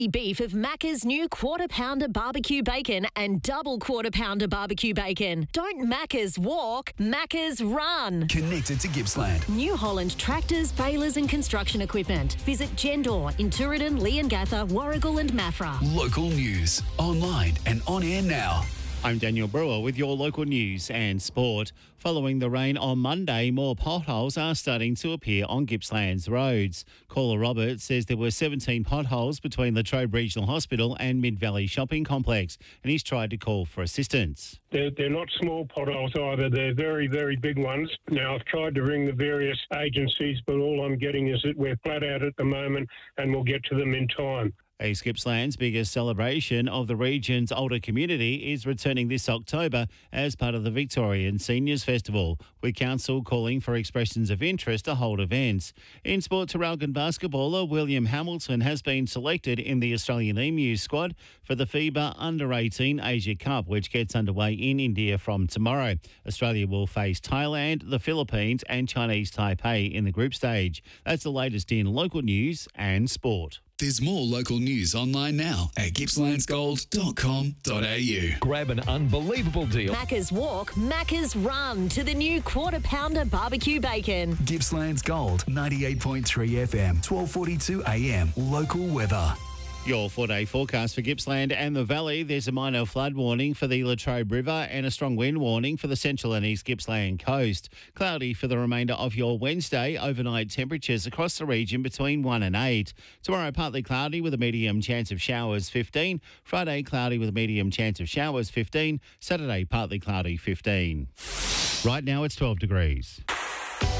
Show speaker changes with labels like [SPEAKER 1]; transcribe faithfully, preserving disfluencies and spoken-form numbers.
[SPEAKER 1] beef of Macca's new quarter pounder barbecue bacon and double quarter pounder barbecue bacon. Don't Macca's walk, Macca's run.
[SPEAKER 2] Connected to Gippsland.
[SPEAKER 1] New Holland tractors, balers and construction equipment. Visit Gendor in Tooradin, Leongatha, Warragul and Maffra.
[SPEAKER 2] Local news, online and on air now.
[SPEAKER 3] I'm Daniel Brewer with your local news and sport. Following the rain on Monday, more potholes are starting to appear on Gippsland's roads. Caller Robert says there were seventeen potholes between Latrobe Regional Hospital and Mid-Valley Shopping Complex, and he's tried to call for assistance.
[SPEAKER 4] They're, they're not small potholes either. They're very, very big ones. Now, I've tried to ring the various agencies, but all I'm getting is that we're flat out at the moment and we'll get to them in time.
[SPEAKER 3] East Gippsland's biggest celebration of the region's older community is returning this October as part of the Victorian Seniors Festival, with Council calling for expressions of interest to hold events. In sport, Traralgon basketballer William Hamilton has been selected in the Australian Emu squad for the FIBA Under eighteen Asia Cup, which gets underway in India from tomorrow. Australia will face Thailand, the Philippines and Chinese Taipei in the group stage. That's the latest in local news and sport.
[SPEAKER 2] There's more local news online now at gippslands gold dot com dot a u.
[SPEAKER 5] Grab an unbelievable deal.
[SPEAKER 1] Macca's walk, Macca's run to the new quarter pounder barbecue bacon.
[SPEAKER 2] Gippsland's Gold, ninety-eight point three F M, twelve forty-two A M. Local weather.
[SPEAKER 3] Your four-day forecast for Gippsland and the Valley. There's a minor flood warning for the Latrobe River and a strong wind warning for the central and east Gippsland coast. Cloudy for the remainder of your Wednesday. Overnight temperatures across the region between one and eight. Tomorrow, partly cloudy with a medium chance of showers, fifteen. Friday, cloudy with a medium chance of showers, fifteen. Saturday, partly cloudy, fifteen. Right now, it's twelve degrees.